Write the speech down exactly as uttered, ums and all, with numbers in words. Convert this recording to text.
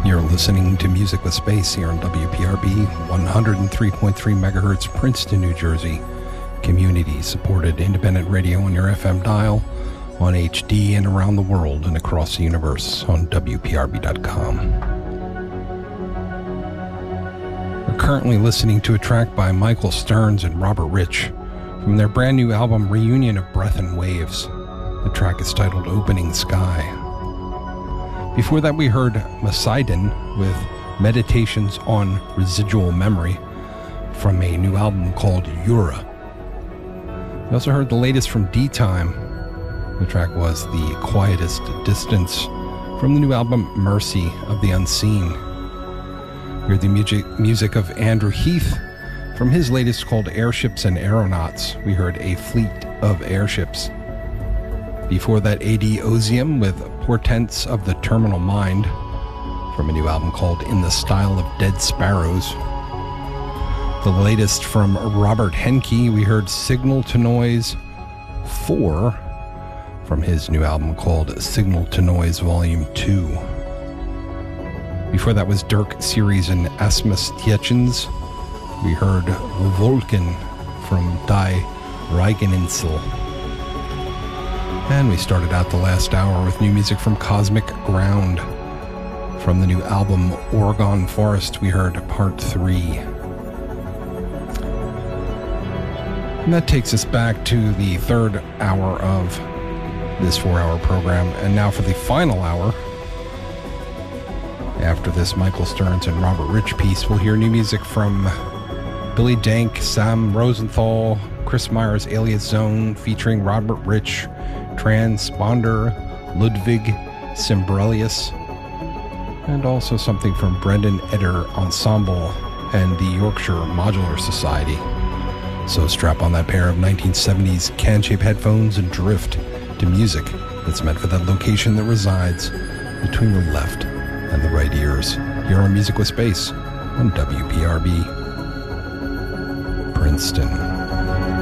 You're listening to Music with Space here on W P R B, one oh three point three megahertz, Princeton, New Jersey. Community-supported independent radio on your F M dial, on H D and around the world and across the universe on W P R B dot com. We're currently listening to a track by Michael Stearns and Robert Rich from their brand new album Reunion of Breath and Waves. The track is titled Opening Sky. Before that, we heard Poseidon with Meditations on Residual Memory from a new album called Yura. We also heard the latest from D-Time. The track was The Quietest Distance from the new album Mercy of the Unseen. We heard the music, music of Andrew Heath from his latest called Airships and Aeronauts. We heard A Fleet of Airships. Before that, A D Ozium with Portents of the Terminal Mind from a new album called In the Style of Dead Sparrows. The latest from Robert Henke, we heard Signal to Noise four from his new album called Signal to Noise Volume two. Before that was Dirk Series and Asmus Tietjens. We heard Volken from Die Reigeninsel. And we started out the last hour with new music from Cosmic Ground. From the new album Oregon Forest, we heard Part three. And that takes us back to the third hour of this four-hour program. And now for the final hour. After this Michael Stearns and Robert Rich piece, we'll hear new music from Billy Dank, Sam Rosenthal, Chris Myers, Alias Zone, featuring Robert Rich, Transponder, Ludwig Simbrelius, and also something from Brendan Eder Ensemble and the Yorkshire Modular Society. So strap on that pair of nineteen seventies can-shaped headphones and drift to music that's meant for that location that resides between the left and the right ears. Here on Music with Space on W P R B, Princeton.